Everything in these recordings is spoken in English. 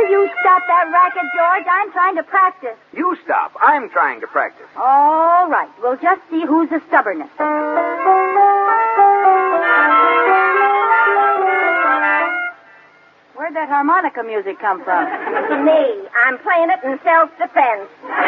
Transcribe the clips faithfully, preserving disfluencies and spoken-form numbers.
Will you stop that racket, George? I'm trying to practice. You stop. I'm trying to practice. All right. We'll just see who's the stubbornest. Where'd that harmonica music come from? Me. I'm playing it in self-defense.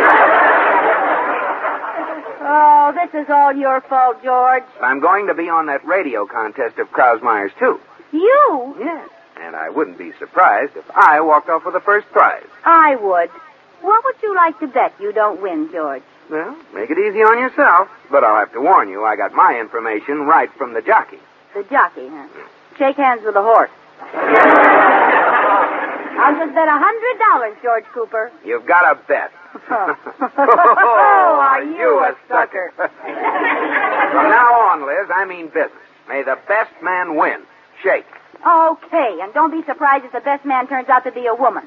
Oh, this is all your fault, George. I'm going to be on that radio contest of Krausmeyer's, too. You? Yes. And I wouldn't be surprised if I walked off with the first prize. I would. What would you like to bet you don't win, George? Well, make it easy on yourself. But I'll have to warn you, I got my information right from the jockey. The jockey, huh? Shake hands with the horse. I'll just bet a hundred dollars, George Cooper. You've got a bet. Oh, oh are you, you a sucker? From now on, Liz, I mean business. May the best man win. Shake. Okay, and don't be surprised if the best man turns out to be a woman.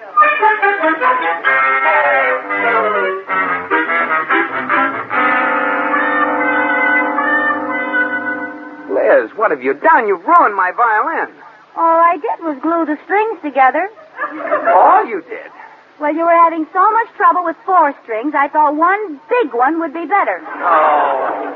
Liz, what have you done? You've ruined my violin. All I did was glue the strings together. All you did? Well, you were having so much trouble with four strings, I thought one big one would be better. Oh.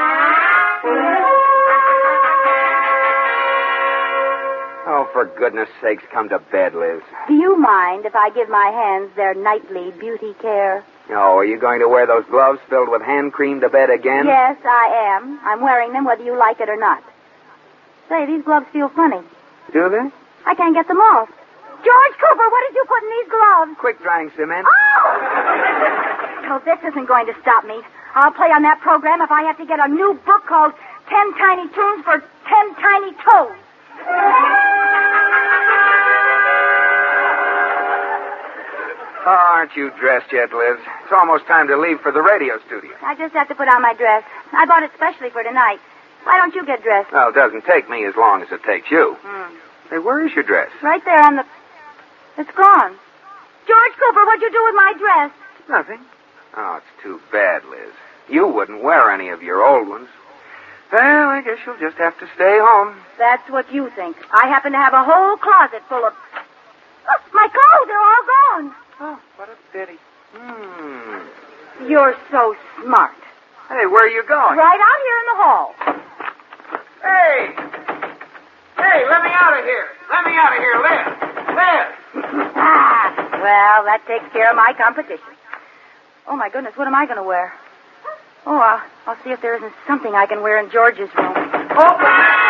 Oh, for goodness sakes, come to bed, Liz. Do you mind if I give my hands their nightly beauty care? Oh, are you going to wear those gloves filled with hand cream to bed again? Yes, I am. I'm wearing them whether you like it or not. Say, these gloves feel funny. Do they? I can't get them off. George Cooper, what did you put in these gloves? Quick drying cement. Oh! Oh, this isn't going to stop me. I'll play on that program if I have to get a new book called Ten Tiny Tunes for Ten Tiny Toes. Oh, aren't you dressed yet, Liz? It's almost time to leave for the radio studio. I just have to put on my dress. I bought it specially for tonight. Why don't you get dressed? Well, it doesn't take me as long as it takes you. Hmm. Hey, where is your dress? Right there on the... It's gone. George Cooper, what'd you do with my dress? Nothing. Oh, it's too bad, Liz. You wouldn't wear any of your old ones. Well, I guess you'll just have to stay home. That's what you think. I happen to have a whole closet full of... Oh, my clothes are all gone. Oh, what a pity. Hmm. You're so smart. Hey, where are you going? Right out here in the hall. Hey! Hey, let me out of here. Let me out of here, Liz. Liz! Ah, well, that takes care of my competition. Oh, my goodness, what am I going to wear? Oh, I'll, I'll see if there isn't something I can wear in George's room. Oh!